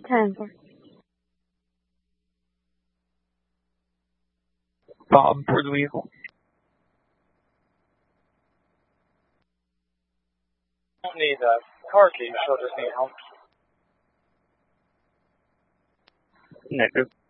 10 for Bob for the weasel. Don't need a car key, she'll just need help. Negative.